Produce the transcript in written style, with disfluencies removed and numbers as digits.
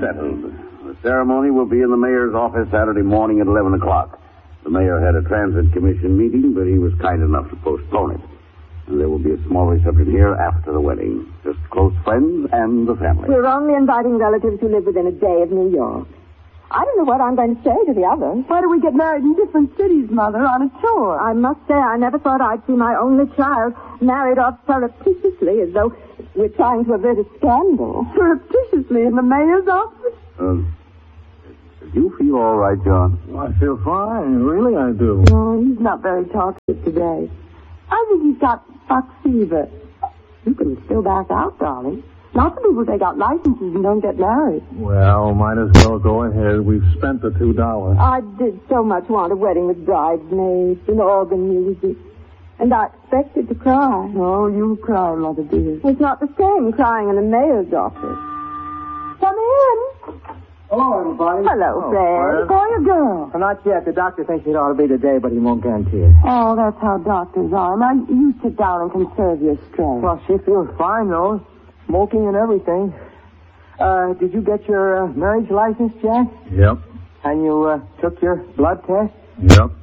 settled. The ceremony will be in the mayor's office Saturday morning at 11 o'clock. The mayor had a transit commission meeting, but he was kind enough to postpone it. And there will be a small reception here after the wedding. Just close friends and the family. We're only inviting relatives who live within a day of New York. I don't know what I'm going to say to the others. Why do we get married in different cities, Mother, on a tour? I must say I never thought I'd see my only child married off surreptitiously, as though we're trying to avert a scandal. Surreptitiously in the mayor's office? Do you feel all right, John? I feel fine. Really, I do. No, he's not very talkative today. I think he's got buck fever. You can still back out, darling. Lots of people take out licenses and don't get married. Well, might as well go ahead. We've spent the $2. I did so much want a wedding with bridesmaids and organ music. And I expected to cry. Oh, you cry, Mother dear. It's not the same crying in the mayor's office. Come in. Hello, everybody. Hello, Fred. Boy or girl? Well, not yet. The doctor thinks it ought to be today, but he won't guarantee it. Oh, that's how doctors are. Now, you sit down and conserve your strength. Well, she feels fine, though. Smoking and everything. Did you get your marriage license, Jack? Yep. And you took your blood test? Yep.